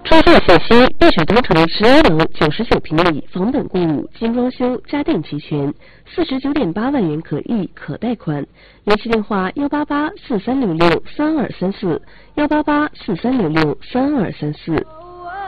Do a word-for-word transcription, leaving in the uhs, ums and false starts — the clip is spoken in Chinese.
充分信息：碧水东城十一楼九十九平米，房本共五，精装修，家电齐全，四十九点八万元可议可贷款。联系电话：幺八八四三六六三二三四，幺八八四三六六三二三四。